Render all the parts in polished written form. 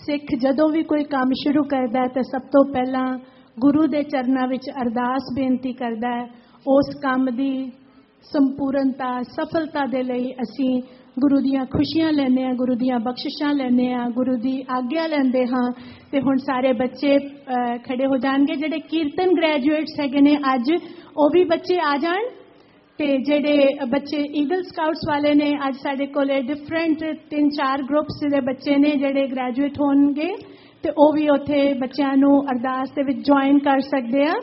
सिख जदों भी कोई काम शुरू करता है तो सब तो पहला गुरु के चरणों विच अरदास बेनती करता है। उस काम की संपूर्णता सफलता दे लई असीं गुरु दियां खुशियां लैंदे हां, गुरु दियां बख्शिशां लैंदे हां, गुरु दी आग्ञा लैंदे हां। ते हुण सारे बच्चे खड़े हो जाणगे। जिहड़े कीर्तन ग्रैजुएट्स हैगे ने अज वो भी बच्चे आ जाण ते जिहड़े बच्चे ईगल स्काउट्स वाले ने अज साडे कोले डिफरेंट 3-4 ग्रुप्स दे बच्चे ने जिहड़े ग्रैजुएट होणगे ते वो भी उत्थे बच्चों नूं अरदास दे विच ज्वाइन कर सकदे आ।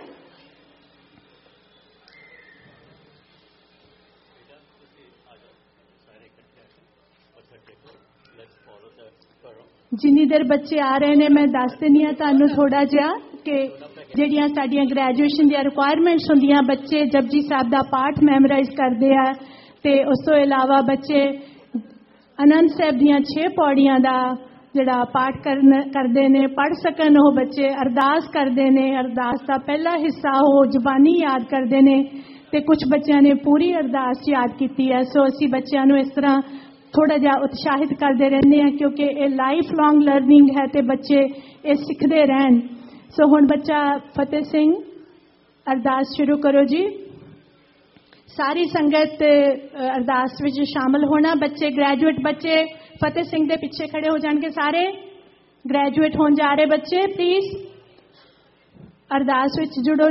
जिन्नी देर बच्चे आ रहे हैं मैं दस दिनी हां तुहानूं थोड़ा जिहा कि ਜਿਹੜੀਆਂ ਸਾਡੀਆਂ ਗ੍ਰੈਜੂਏਸ਼ਨ ਦੀਆਂ ਰਿਕੁਆਇਰਮੈਂਟਸ ਹੁੰਦੀਆਂ ਬੱਚੇ ਜਪਜੀ ਸਾਹਿਬ ਦਾ ਪਾਠ ਮੈਮੋਰਾਈਜ਼ ਕਰਦੇ ਆ ਤੇ ਉਸ ਤੋਂ ਇਲਾਵਾ ਬੱਚੇ ਆਨੰਦ ਸਾਹਿਬ ਦੀਆਂ 6 ਪੌੜੀਆਂ ਦਾ ਜਿਹੜਾ ਪਾਠ ਕਰਦੇ ਨੇ ਪੜ੍ਹ ਸਕਣ। ਉਹ ਬੱਚੇ ਅਰਦਾਸ ਕਰਦੇ ਨੇ, ਅਰਦਾਸ ਦਾ ਪਹਿਲਾ ਹਿੱਸਾ ਉਹ ਜ਼ੁਬਾਨੀ ਯਾਦ ਕਰਦੇ ਨੇ ਤੇ ਕੁਝ ਬੱਚਿਆਂ ਨੇ ਪੂਰੀ ਅਰਦਾਸ ਯਾਦ ਕੀਤੀ ਹੈ। ਸੋ ਅਸੀਂ ਬੱਚਿਆਂ ਨੂੰ ਇਸ ਤਰ੍ਹਾਂ थोड़ा जिहा उत्साहित करते रहते हैं क्योंकि ये लाइफ लॉन्ग लर्निंग है तो बच्चे ये सीखते रहन। सो हुण बच्चा फतेह सिंह अरदास शुरू करो जी। सारी संगत अरदास विच शामिल होना। बच्चे ग्रैजुएट बच्चे फतेह सिंह के पिछे खड़े हो जाएंगे। सारे ग्रैजुएट होने जा रहे बच्चे प्लीज अरदास विच जुड़ो